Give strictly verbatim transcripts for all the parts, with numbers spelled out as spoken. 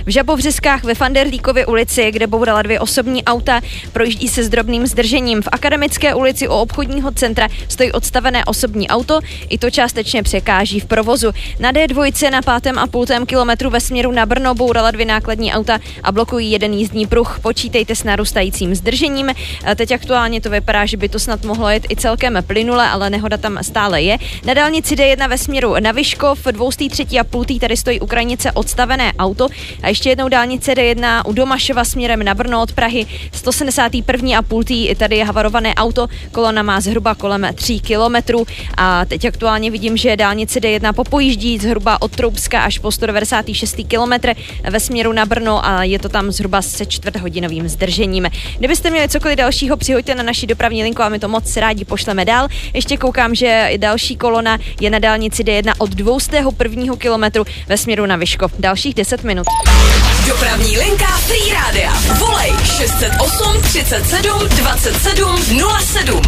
V Žabovřeskách ve Fanderlíkově ulici, kde bourala dvě osobní auta, projíždí se s drobným zdržením. V Akademické ulici u obchodního centra stojí odstavené osobní auto, i to částečně překáží v provozu. Na D dva na pátém a půltém kilometru ve směru na Brno bourala dvě nákladní auta a blokují jeden jízdní pruh. Počítejte s narůstajícím zdržením. Teď aktuálně to vypadá, že by to snad mohlo jet i celkem plynule, ale nehoda tam stále je. Na dálnici D jedna ve směru na Vyškov, dvoustý třetí a půltý, tady stojí u krajnice odstavené auto. A ještě jednou dálnice D jedna u Domašova směrem na Brno od Prahy, sto sedmdesát jedna a půltý, tady je havarované auto, kolona má zhruba kolem tří kilometrů a teď aktuálně vidím, že dálnice D jedna popojíždí zhruba od Troubska až po sto devadesát šest kilometr ve směru na Brno a je to tam zhruba se čtvrthodinovým zdržením. Kdybyste měli cokoliv dalšího, přihoďte na naši dopravní linku a my to moc rádi pošleme dál. Ještě koukám, že další kolona je na dálnici D jedna od dvoustého prvního kilometru ve směru na Vyškov. Dalších deset minut. Dopravní linka Free Rádia. Volej šest set osm třicet sedm dvacet sedm nula sedm.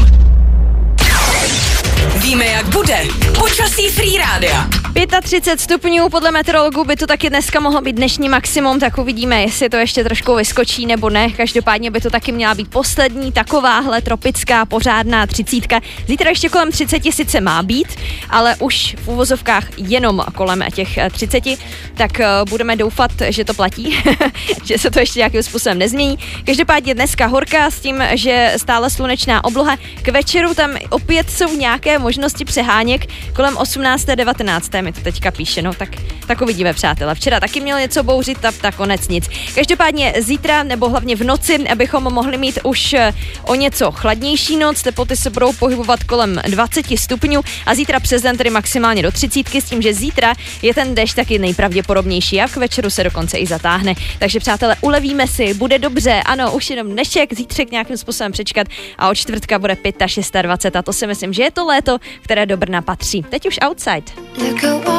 Víme, jak bude. Počasí Free Rádia. třicet pět stupňů, podle meteorologů by to taky dneska mohlo být dnešní maximum, tak uvidíme, jestli to ještě trošku vyskočí nebo ne. Každopádně by to taky měla být poslední takováhle tropická pořádná třicítka. Zítra ještě kolem třiceti sice má být, ale už v uvozovkách jenom kolem těch třiceti, tak uh, budeme doufat, že to platí, že se to ještě nějakým způsobem nezmění. Každopádně dneska horká s tím, že stále slunečná obloha. K večeru tam opět jsou nějaké možnosti přeháněk kolem osmnácté devatenácté mi to teďka píše, no tak, tak uvidíme, přátelé. Včera taky měl něco bouřit, tak, tak konec nic. Každopádně zítra nebo hlavně v noci, abychom mohli mít už o něco chladnější noc, teploty se budou pohybovat kolem dvacet stupňů a zítra přes den tedy maximálně do třicítky, s tím, že zítra je ten déšť taky nejpravděpodobnější a k večeru se dokonce i zatáhne. Takže přátelé, ulevíme si, bude dobře, ano, už jenom dnešek, zítřek nějakým způsobem přečkat a od čtvrtka bude dvacet pět a dvacet šest a to si myslím, že je to léto, které do Brna patří. Teď už outside.